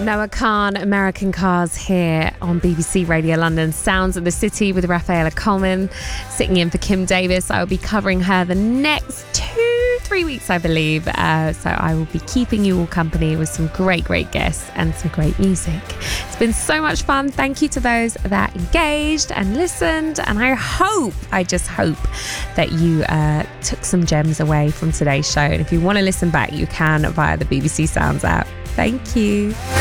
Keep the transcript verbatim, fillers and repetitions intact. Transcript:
Noah Khan, American Cars, here on B B C Radio London. Sounds of the City with Rafaela Coleman, sitting in for Kim Davis. I will be covering her the next two, three weeks, I believe. Uh, so I will be keeping you all company with some great, great guests and some great music. It's been so much fun. Thank you to those that engaged and listened. And I hope, I just hope that you uh, took some gems away from today's show. And if you want to listen back, you can via the B B C Sounds app. Thank you.